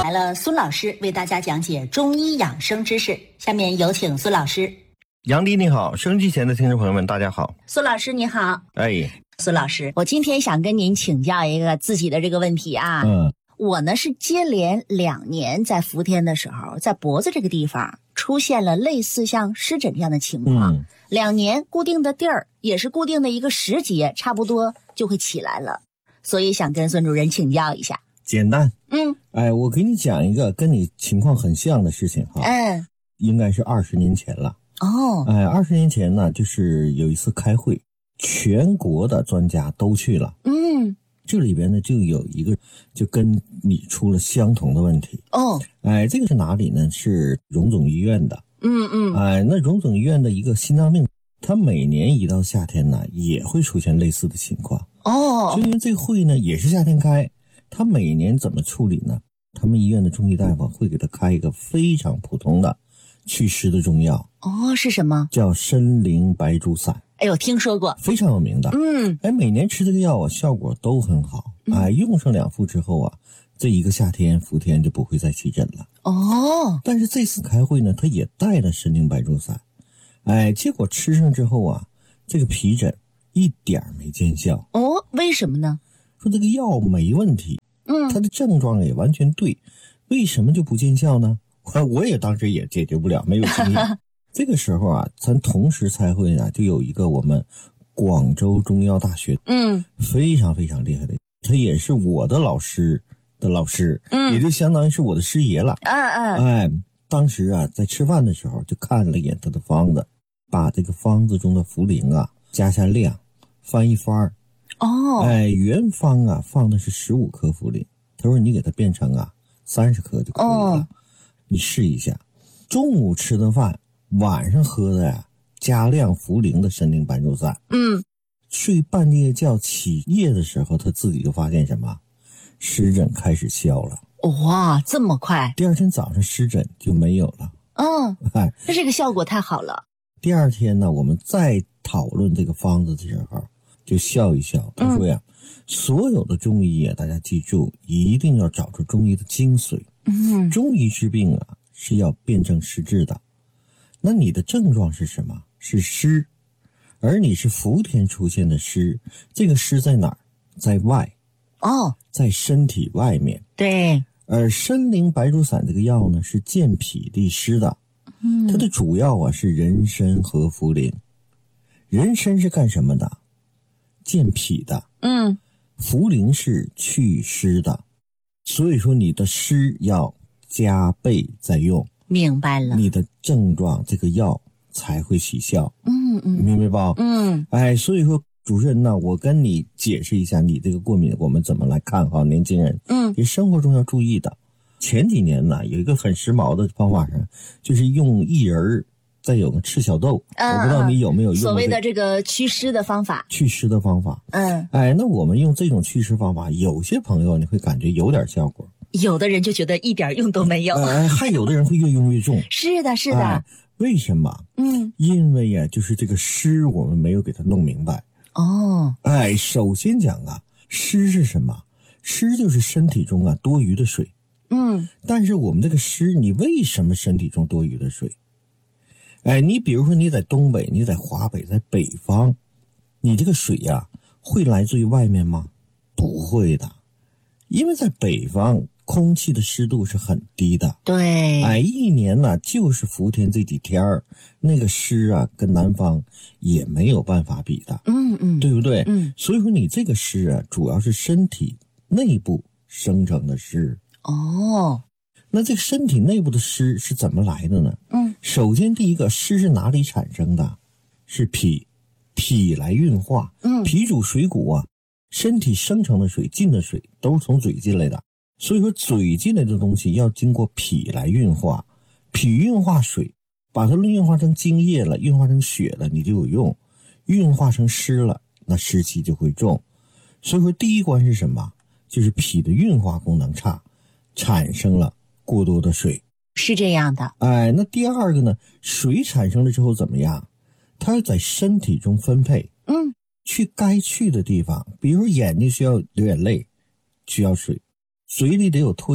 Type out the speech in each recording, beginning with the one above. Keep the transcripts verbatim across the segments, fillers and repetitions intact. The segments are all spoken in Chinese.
来了，孙老师为大家讲解中医养生知识。下面有请孙老师。 杨迪你好，收音机前的听众朋友们大家好。 孙老师你好。 哎， 孙老师，我今天想跟您请教一个自己的这个问题啊。 嗯， 我呢是接连两年在伏天的时候，在脖子这个地方出现了类似像湿疹这样的情况。嗯，两年固定的地儿也是固定的一个时节，差不多就会起来了，所以想跟孙主任请教一下。 简单。 嗯， 哎，我给你讲一个跟你情况很像的事情哈。 嗯， 应该是二十年前了。 哦， 哎，二十年前呢，就是有一次开会，全国的专家都去了。 嗯， 这里边呢就有一个就跟你出了相同的问题。 哦， 哎，这个是哪里呢？是荣总医院的。 嗯嗯， 哎，那荣总医院的一个心脏病，他每年一到夏天呢，也会出现类似的情况。 哦， 所以这个会呢也是夏天开，他每年怎么处理呢？他们医院的中医大夫会给他开一个非常普通的祛湿的中药。 哦，是什么？ 叫参苓白术散。 哎呦，听说过， 非常有名的。 嗯， 哎，每年吃这个药啊，效果都很好。哎，用上两副之后啊，这一个夏天伏天就不会再起疹了。 哦， 但是这次开会呢，他也带了参苓白术散。哎，结果吃上之后啊，这个皮疹一点没见效。 哦，为什么呢？ 说这个药没问题， 嗯， 它的症状也完全对，为什么就不见效呢？我也当时也解决不了，没有经验。这个时候啊，咱同时开会啊，就有一个我们广州中医药大学，嗯，非常非常厉害的，他也是我的老师的老师，嗯，也就相当于是我的师爷了。 嗯嗯， 哎，当时啊，在吃饭的时候就看了一眼他的方子，把这个方子中的茯苓啊加下量，翻一番。哦，哎，原方啊放的是十五克茯苓，他说你给它变成啊三十克就可以了。哦，你试一下，中午吃的饭，晚上喝的呀，加量茯苓的参苓白术散。嗯，睡半夜觉起夜的时候，他自己就发现什么，湿疹开始消了。 哇，这么快！ 第二天早上湿疹就没有了。 嗯， 哎， 那这个效果太好了。 第二天呢，我们再讨论这个方子的时候，就笑一笑。他说呀，嗯，所有的中医啊，大家记住，一定要找出中医的精髓。嗯，中医治病啊，是要辨证施治的。那你的症状是什么？是湿，而你是伏天出现的湿，这个湿在哪儿？在外。哦，在身体外面。对。而参苓白术散这个药呢，是健脾利湿的。嗯，它的主要啊是人参和茯苓。人参是干什么的？健脾的。嗯，茯苓是祛湿的。所以说你的湿要加倍在用。 明白了， 你的症状这个药才会起效。嗯嗯，明白吧？嗯，哎，所以说主任呢，我跟你解释一下，你这个过敏我们怎么来看哈？年轻人，嗯，你生活中要注意的。前几年呢，有一个很时髦的方法上，就是用薏仁再有个赤小豆，嗯，我不知道你有没有用过， 所谓的这个祛湿的方法， 祛湿的方法。嗯，哎，那我们用这种祛湿方法，有些朋友你会感觉有点效果。 有的人就觉得一点用都没有， 呃，还有的人会越用越重。 是的，是的、哎。 为什么？嗯，因为呀、啊，就是这个湿我们没有给它弄明白。哦，哎，首先讲啊，湿是什么？湿就是身体中啊多余的水。嗯，但是我们这个湿，你为什么身体中多余的水？哎，你比如说你在东北，你在华北，在北方，你这个水呀、啊，会来自于外面吗？不会的，因为在北方。空气的湿度是很低的，对，哎，一年呢就是伏天这几天儿，那个湿啊跟南方也没有办法比的，嗯嗯，对不对？嗯，所以说你这个湿啊，主要是身体内部生成的湿。哦，那这个身体内部的湿是怎么来的呢？嗯，首先第一个，湿是哪里产生的？是脾，脾来运化，嗯，脾主水谷啊，身体生成的水进的水都是从嘴进来的。所以说嘴进来的东西要经过脾来运化，脾运化水，把它运化成精液了，运化成血了，你就有用；运化成湿了，那湿气就会重。所以说第一关是什么？就是脾的运化功能差，产生了过多的水。 是这样的。 哎，那第二个呢？水产生了之后怎么样？它要在身体中分配，嗯，去该去的地方，比如说眼睛需要流眼泪，需要水。嘴里得有唾液，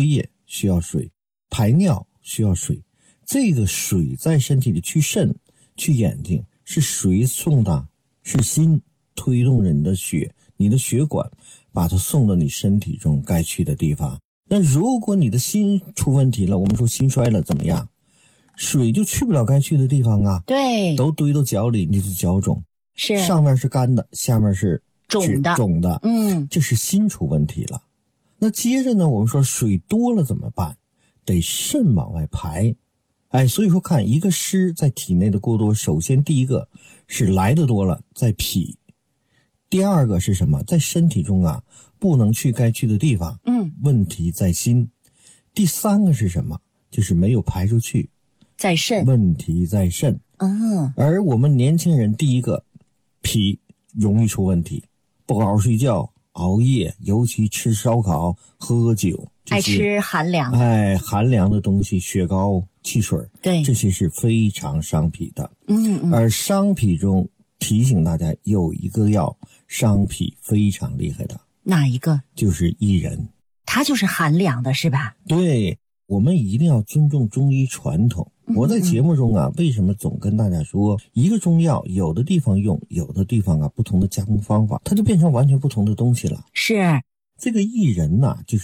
需要水，排尿需要水。这个水在身体里去肾、去眼睛，是谁送的？是心推动着你的血，你的血管把它送到你身体中该去的地方。那如果你的心出问题了，我们说心衰了怎么样？水就去不了该去的地方啊。 对， 都堆到脚里，你就脚肿。 是， 上面是干的，下面是肿的， 肿的。嗯，这是心出问题了。那接着呢，我们说水多了怎么办？得肾往外排。哎，所以说看一个湿在体内的过多，首先第一个是来的多了在脾，第二个是什么？在身体中啊不能去该去的地方，嗯，问题在心。第三个是什么？就是没有排出去， 在肾， 问题在肾。嗯，而我们年轻人第一个脾容易出问题，不好好睡觉，熬夜，尤其吃烧烤、喝酒， 爱吃寒凉， 哎，寒凉的东西，雪糕、汽水， 对， 这些是非常伤脾的。 嗯嗯。 而伤脾中提醒大家有一个药伤脾非常厉害的， 哪一个？ 就是薏仁， 它就是寒凉的，是吧？ 对，我们一定要尊重中医传统。我在节目中啊，为什么总跟大家说，一个中药有的地方用，有的地方啊，不同的加工方法，它就变成完全不同的东西了。 是， 这个薏仁呐、啊，就是